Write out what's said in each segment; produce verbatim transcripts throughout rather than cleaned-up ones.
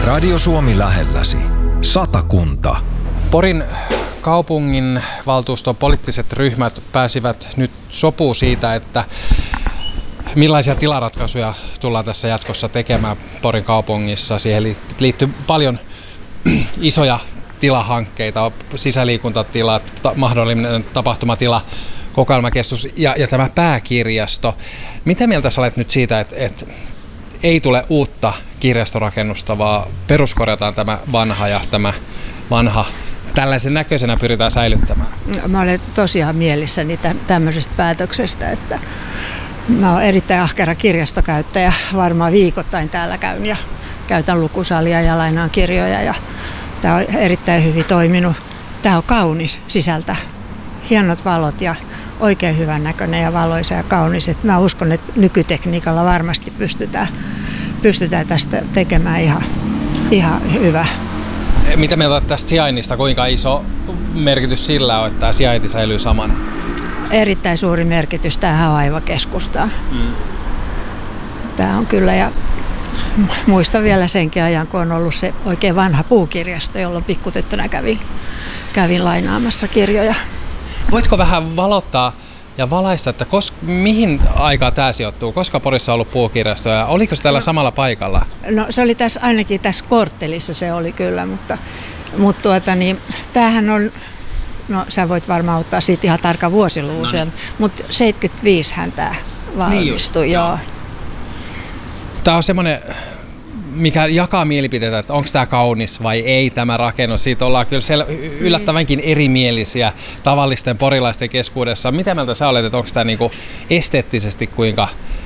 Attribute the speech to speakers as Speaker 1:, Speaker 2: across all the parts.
Speaker 1: Radio Suomi lähelläsi. Satakunta.
Speaker 2: Porin kaupungin valtuuston poliittiset ryhmät pääsivät nyt sopuun siitä, että millaisia tilaratkaisuja tullaan tässä jatkossa tekemään Porin kaupungissa. Siihen liittyy paljon isoja tilahankkeita, sisäliikuntatilat, ta- mahdollinen tapahtumatila, kokoelmakeskus ja, ja tämä pääkirjasto. Mitä mieltä sä olet nyt siitä, että, että ei tule uutta kirjastorakennusta, vaan peruskorjataan tämä vanha ja tämä vanha tällaisen näköisenä pyritään säilyttämään?
Speaker 3: Mä olen tosiaan mielissäni tä- tämmöisestä päätöksestä, että mä oon erittäin ahkera kirjastokäyttäjä. Varmaan viikoittain täällä käyn ja käytän lukusalia ja lainaan kirjoja ja tää on erittäin hyvin toiminut. Tää on kaunis sisältä. Hienot valot ja oikein hyvän näköinen ja valoisa ja kaunis. Et mä uskon, että nykytekniikalla varmasti pystytään, pystytään tästä tekemään ihan, ihan hyvä.
Speaker 2: Mitä mieltä olet tästä sijainnista? Kuinka iso merkitys sillä on, että tämä sijainti säilyy samana?
Speaker 3: Erittäin suuri merkitys. Tämähän on aivan keskustaa. Mm. Tämä on kyllä, ja muistan vielä senkin ajan, kun on ollut se oikein vanha puukirjasto, jolloin pikkutyttönä kävin, kävin lainaamassa kirjoja.
Speaker 2: Voitko vähän valottaa ja valaista, että kos, mihin aikaan tämä sijoittuu? Koska Porissa on ollut puukirjasto ja oliko se täällä no, samalla paikalla?
Speaker 3: No se oli tässä, ainakin tässä korttelissa se oli kyllä, mutta, mutta tuota, niin, tämähän on, no sä voit varmaan ottaa siitä ihan tarkan vuosiluvun, no. Mutta seitsemänkymmentäviisihän tämä valmistui. Niin joo.
Speaker 2: Tämä on semmoinen, mikä jakaa mielipiteitä, että onko tämä kaunis vai ei tämä rakennus. Siitä ollaan kyllä sel- yllättävänkin erimielisiä tavallisten porilaisten keskuudessa. Mitä mieltä sä olet, että onko tämä niinku esteettisesti kuinka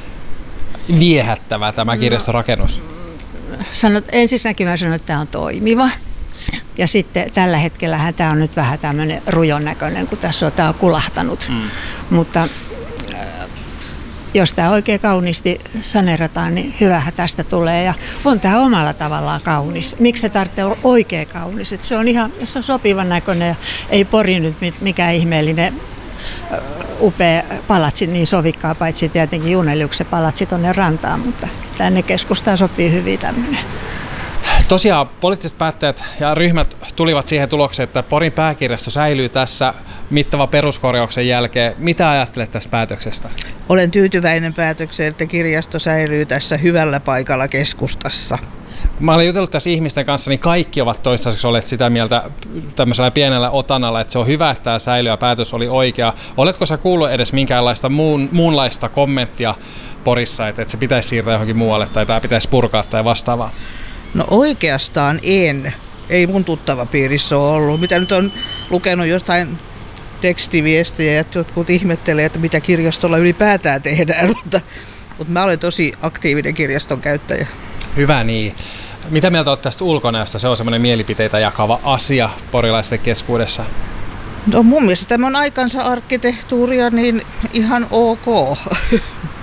Speaker 2: viehättävä tämä kirjastorakennus?
Speaker 3: No, sanot, ensinnäkin mä sanon, että tämä on toimiva. Ja sitten tällä hetkellähän tämä on nyt vähän tämmöinen rujon näköinen, kun tässä on, tämä on kulahtanut. Mm. Mutta jos tämä oikein kauniisti saneerataan, niin hyvähän tästä tulee. Ja on tämä omalla tavallaan kaunis. Miksi se tarvitsee olla oikein kaunis? Et se on ihan se on sopivan näköinen ja ei Pori nyt mikään ihmeellinen upea palatsi niin sovikkaa, paitsi tietenkin Juneliuksen palatsi tuonne rantaan, mutta tänne keskustaan sopii hyvin tämmöinen.
Speaker 2: Tosiaan poliittiset päättäjät ja ryhmät tulivat siihen tulokseen, että Porin pääkirjasto säilyy tässä mittavan peruskorjauksen jälkeen. Mitä ajattelet tästä päätöksestä?
Speaker 4: Olen tyytyväinen päätökseen, että kirjasto säilyy tässä hyvällä paikalla keskustassa.
Speaker 2: Mä olen jutellut tässä ihmisten kanssa, niin kaikki ovat toistaiseksi olleet sitä mieltä tämmöisellä pienellä otanalla, että se on hyvä, että tämä säilyy ja päätös oli oikea. Oletko sä kuullut edes minkäänlaista muun, muunlaista kommenttia Porissa, että, että se pitäisi siirtää johonkin muualle tai tämä pitäisi purkaa tai vastaavaa?
Speaker 4: No oikeastaan en. Ei mun tuttava piirissä ole ollut. Mitä nyt on lukenut jostain tekstiviestejä, että jotkut ihmettelee, että mitä kirjastolla ylipäätään tehdään, mutta, mutta mä olen tosi aktiivinen kirjaston käyttäjä.
Speaker 2: Hyvä niin. Mitä mieltä olet tästä ulkonäöstä? Se on semmoinen mielipiteitä jakava asia porilaisten keskuudessa.
Speaker 4: No mun mielestä tämä on aikansa arkkitehtuuria, niin ihan ok.